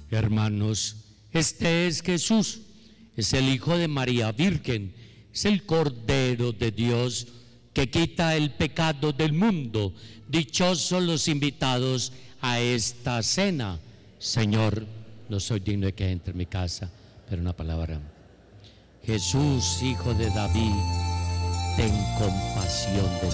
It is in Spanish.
Hermanos, este es Jesús, es el Hijo de María Virgen, es el Cordero de Dios que quita el pecado del mundo. Dichosos los invitados a esta cena. Señor, no soy digno de que entre en mi casa, pero una palabra. Jesús, Hijo de David, ten compasión de